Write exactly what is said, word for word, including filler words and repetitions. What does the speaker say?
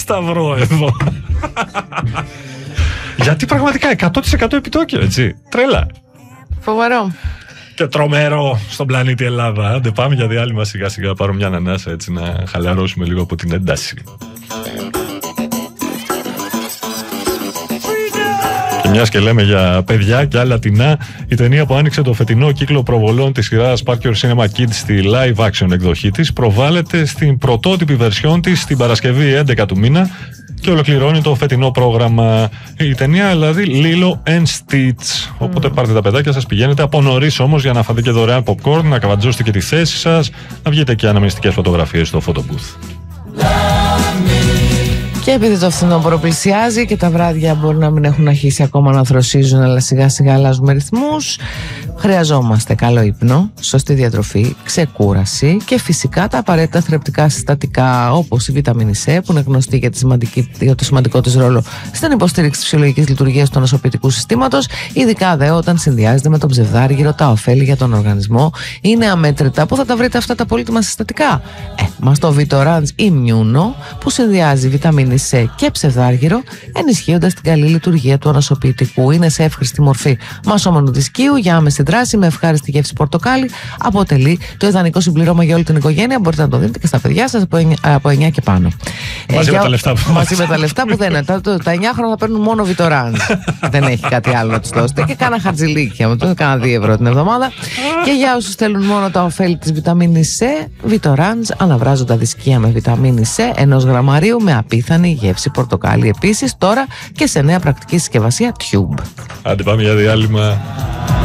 σταυρό εδώ. Γιατί πραγματικά εκατό τοις εκατό επιτόκιο, έτσι. Τρέλα. Φοβερό. Και τρομερό στον πλανήτη Ελλάδα. Άντε πάμε για διάλειμμα σιγά σιγά. Πάρω μια ανανάσα έτσι να χαλαρώσουμε λίγο από την ένταση. Και μιας και λέμε για παιδιά και άλλα τεινά, η ταινία που άνοιξε το φετινό κύκλο προβολών της σειράς Park Your Cinema Kids στη live action εκδοχή της προβάλλεται στην πρωτότυπη βερσιόν της την Παρασκευή έντεκα του μήνα και ολοκληρώνει το φετινό πρόγραμμα. Η ταινία δηλαδή Lilo and Stitch. Οπότε πάρτε τα παιδάκια σας, πηγαίνετε από νωρίς όμως για να φάτε και δωρεάν popcorn, να καβατζώσετε και τη θέση σας, να βγείτε και αναμνηστικές φωτογραφίες στο photo booth. Και επειδή το φθινόπωρο πλησιάζει και τα βράδια μπορεί να μην έχουν αρχίσει ακόμα να θροσίζουν, αλλά σιγά σιγά αλλάζουμε ρυθμούς, χρειαζόμαστε καλό ύπνο, σωστή διατροφή, ξεκούραση και φυσικά τα απαραίτητα θρεπτικά συστατικά όπως η βιταμίνη C, που είναι γνωστή για, τη σημαντική, για το σημαντικό της ρόλο στην υποστήριξη της φυσιολογικής λειτουργίας του νοσοποιητικού συστήματος, ειδικά δε όταν συνδυάζεται με το ψευδάργυρο. Τα ωφέλη για τον οργανισμό είναι αμέτρητα. Πού θα τα βρείτε αυτά τα πολύτιμα συστατικά? Ε, μας το Vitorans Immuno, που συνδυάζει βιταμίνη C και ψευδάργυρο, ενισχύοντας την καλή λειτουργία του ανοσοποιητικού. Είναι σε εύχρηστη μορφή μασόμενου δισκίου για άμεση δράση με ευχάριστη γεύση πορτοκάλι. Αποτελεί το ιδανικό συμπληρώμα για όλη την οικογένεια. Μπορείτε να το δείτε και στα παιδιά σας από εννιά και πάνω. Μαζί, ε, με, τα λεφτά που... μαζί με τα λεφτά που δεν είναι. Τα, τα εννιά χρόνια θα παίρνουν μόνο Vitorans. Δεν έχει κάτι άλλο να τους δώσετε. Και κάνα χαρτζηλίκια με το, κάνα δύο ευρώ την εβδομάδα. Και για όσους θέλουν μόνο τα ωφέλη της βιταμίνης C, Vitorans αναβράζοντα δισκία με βιταμίνη C ενός γραμμαρίου με απίθανη γεύση πορτοκάλι. Επίσης τώρα και σε νέα πρακτική συσκευασία Tube. Άντε πάμε για διάλειμμα.